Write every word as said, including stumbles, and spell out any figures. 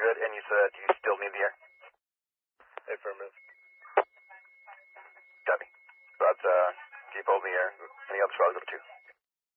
good, and you said you still need the air? Affirmative. Copy. But, uh, keep holding the air. Any other squads over two?